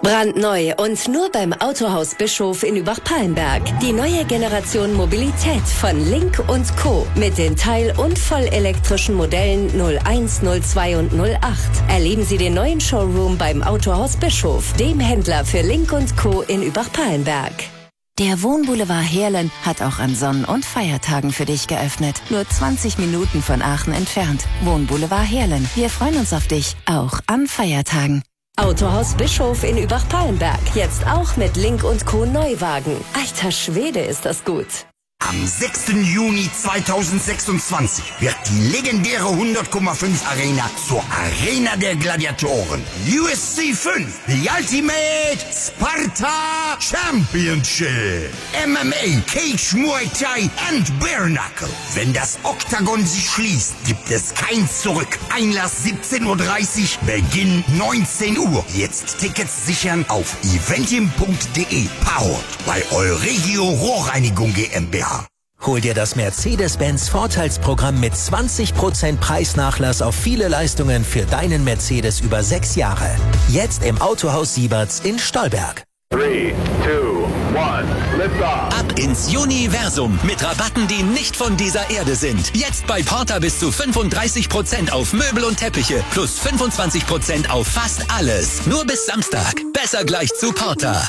Brandneu und nur beim Autohaus Bischof in Übach-Palenberg. Die neue Generation Mobilität von Link & Co. mit den teil- und vollelektrischen Modellen 01, 02 und 08. Erleben Sie den neuen Showroom beim Autohaus Bischof, dem Händler für Link & Co. in Übach-Palenberg. Der Wohnboulevard Heerlen hat auch an Sonn- und Feiertagen für dich geöffnet. Nur 20 Minuten von Aachen entfernt. Wohnboulevard Heerlen. Wir freuen uns auf dich, auch an Feiertagen. Autohaus Bischof in Übach-Palenberg. Jetzt auch mit Link & Co. Neuwagen. Alter Schwede, ist das gut. Am 6. Juni 2026 wird die legendäre 100,5 Arena zur Arena der Gladiatoren. USC 5, The Ultimate Sparta Championship. MMA, Cage, Muay Thai and Bare Knuckle. Wenn das Oktagon sich schließt, gibt es kein Zurück. Einlass 17:30 Uhr, Beginn 19 Uhr. Jetzt Tickets sichern auf eventim.de. Powered bei Euregio Rohrreinigung GmbH. Hol dir das Mercedes-Benz Vorteilsprogramm mit 20% Preisnachlass auf viele Leistungen für deinen Mercedes über 6 Jahre. Jetzt im Autohaus Sieberts in Stolberg. 3, 2, 1, lift off. Ab ins Universum mit Rabatten, die nicht von dieser Erde sind. Jetzt bei Porter bis zu 35% auf Möbel und Teppiche plus 25% auf fast alles. Nur bis Samstag. Besser gleich zu Porter.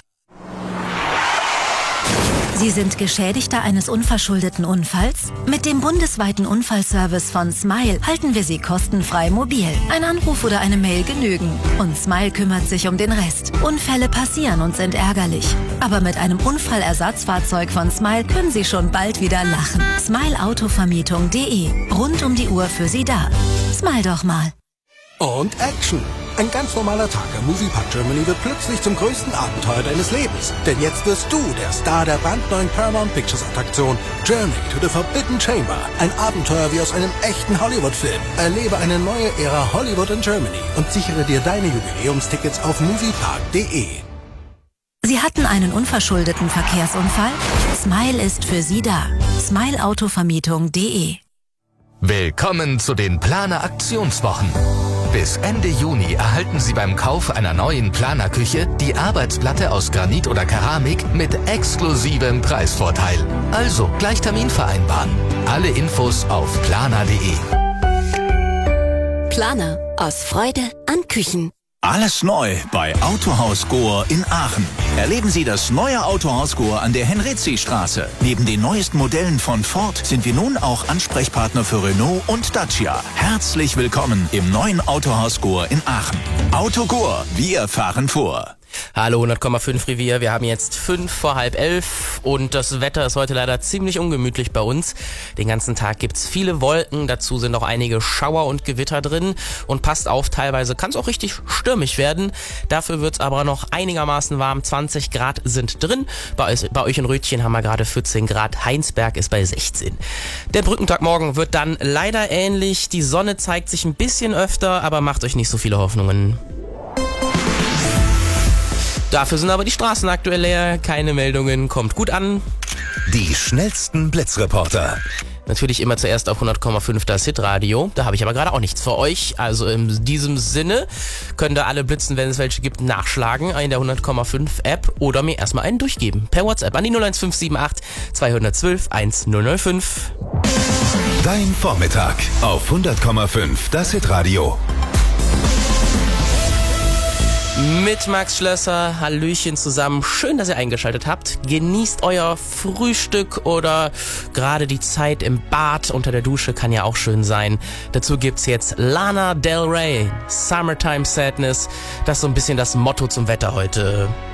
Sie sind Geschädigter eines unverschuldeten Unfalls? Mit dem bundesweiten Unfallservice von Smile halten wir Sie kostenfrei mobil. Ein Anruf oder eine Mail genügen. Und Smile kümmert sich um den Rest. Unfälle passieren und sind ärgerlich. Aber mit einem Unfallersatzfahrzeug von Smile können Sie schon bald wieder lachen. Smileautovermietung.de. Rund um die Uhr für Sie da. Smile doch mal. Und Action! Ein ganz normaler Tag am Moviepark Germany wird plötzlich zum größten Abenteuer deines Lebens. Denn jetzt wirst du der Star der brandneuen Paramount Pictures Attraktion Journey to the Forbidden Chamber. Ein Abenteuer wie aus einem echten Hollywood-Film. Erlebe eine neue Ära Hollywood in Germany und sichere dir deine Jubiläumstickets auf moviepark.de. Sie hatten einen unverschuldeten Verkehrsunfall? Smile ist für Sie da. Smileautovermietung.de. Willkommen zu den Planer Aktionswochen. Bis Ende Juni erhalten Sie beim Kauf einer neuen Planerküche die Arbeitsplatte aus Granit oder Keramik mit exklusivem Preisvorteil. Also gleich Termin vereinbaren. Alle Infos auf planer.de. Planer. Aus Freude an Küchen. Alles neu bei Autohaus Gohr in Aachen. Erleben Sie das neue Autohaus Gohr an der Henrizi-Straße. Neben den neuesten Modellen von Ford sind wir nun auch Ansprechpartner für Renault und Dacia. Herzlich willkommen im neuen Autohaus Gohr in Aachen. Auto Gohr, wir fahren vor. Hallo 100,5 Revier, wir haben jetzt 11:05 und das Wetter ist heute leider ziemlich ungemütlich bei uns. Den ganzen Tag gibt's viele Wolken, dazu sind auch einige Schauer und Gewitter drin und passt auf, teilweise kann es auch richtig stürmisch werden. Dafür wird's aber noch einigermaßen warm, 20 Grad sind drin. Bei euch in Rötchen haben wir gerade 14 Grad, Heinsberg ist bei 16. Der Brückentagmorgen wird dann leider ähnlich, die Sonne zeigt sich ein bisschen öfter, aber macht euch nicht so viele Hoffnungen. Dafür sind aber die Straßen aktuell leer, keine Meldungen, kommt gut an. Die schnellsten Blitzreporter. Natürlich immer zuerst auf 100,5 das Hitradio. Da habe ich aber gerade auch nichts für euch. Also in diesem Sinne könnt ihr alle Blitzen, wenn es welche gibt, nachschlagen in der 100,5 App oder mir erstmal einen durchgeben. Per WhatsApp an die 01578 212 1005. Dein Vormittag auf 100,5 das Hitradio. Mit Max Schlösser, Hallöchen zusammen. Schön, dass ihr eingeschaltet habt. Genießt euer Frühstück oder gerade die Zeit im Bad unter der Dusche kann ja auch schön sein. Dazu gibt's jetzt Lana Del Rey, Summertime Sadness. Das ist so ein bisschen das Motto zum Wetter heute.